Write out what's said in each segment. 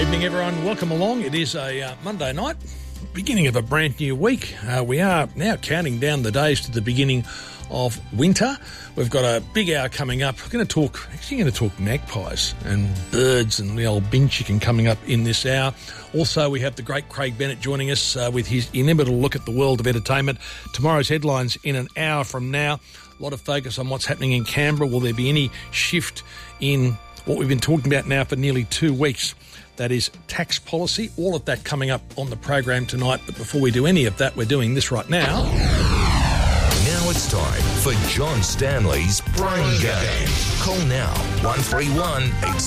Evening, everyone. Welcome along. It is a Monday night, beginning of a brand new week. We are now counting down the days to the beginning of winter. We've got a big hour coming up. We're going to talk magpies and birds and the old bin chicken coming up in this hour. Also, we have the great Craig Bennett joining us with his inimitable look at the world of entertainment. Tomorrow's headlines in an hour from now. A lot of focus on what's happening in Canberra. Will there be any shift in what we've been talking about now for nearly 2 weeks? That is tax policy. All of that coming up on the program tonight. But before we do any of that, we're doing this right now. Now it's time for John Stanley's Brain Game. Call now 131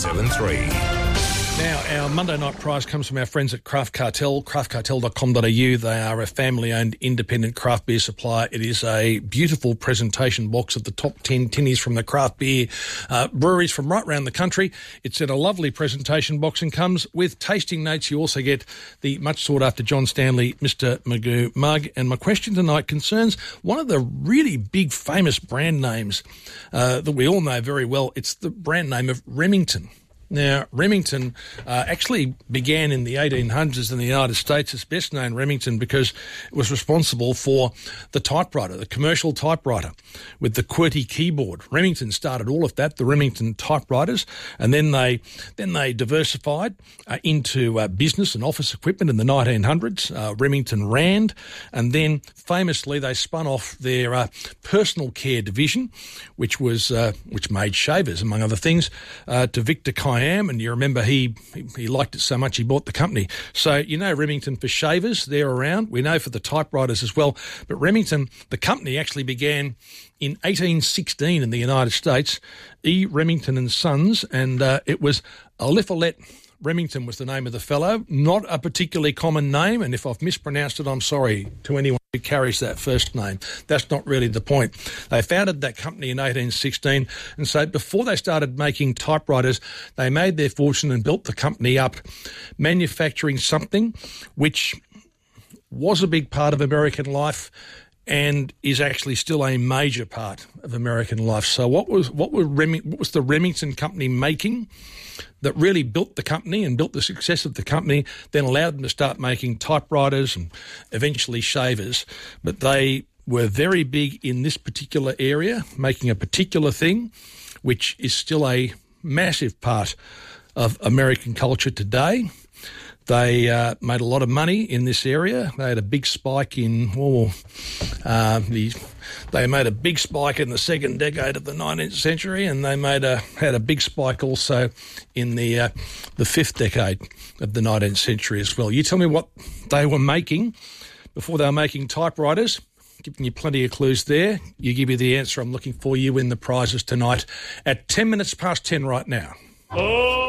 873. Now, our Monday night prize comes from our friends at Craft Cartel, craftcartel.com.au. They are a family-owned independent craft beer supplier. It is a beautiful presentation box of the top 10 tinnies from the craft beer breweries from right around the country. It's in a lovely presentation box and comes with tasting notes. You also get the much-sought-after John Stanley Mr. Magoo mug. And my question tonight concerns one of the really big, famous brand names that we all know very well. It's the brand name of Remington. Now, Remington actually began in the 1800s in the United States. It's best known Remington because it was responsible for the typewriter, the commercial typewriter with the QWERTY keyboard. Remington started all of that, the Remington typewriters, and then they diversified into business and office equipment in the 1900s. Remington Rand, and then famously they spun off their personal care division, which made shavers among other things, to Victor Kiam, and you remember he liked it so much he bought the company. So you know Remington for shavers, they're around. We know for the typewriters as well. But Remington, the company actually began in 1816 in the United States, E. Remington and Sons, and it was Eliphalet Remington was the name of the fellow. Not a particularly common name, and if I've mispronounced it, I'm sorry to anyone who carries that first name. That's not really the point. They founded that company in 1816, and so before they started making typewriters, they made their fortune and built the company up, manufacturing something which was a big part of American life and is actually still a major part of American life. So what was the Remington company making that really built the company and built the success of the company, then allowed them to start making typewriters and eventually shavers? But they were very big in this particular area, making a particular thing, which is still a massive part of American culture today. They made a lot of money in this area. They had a big spike in they made a big spike in the second decade of the 19th century, and they had a big spike also in the fifth decade of the 19th century as well. You tell me what they were making before they were making typewriters. Giving you plenty of clues there. You give me the answer. I'm looking for you in the prizes tonight at 10 minutes past 10 right now.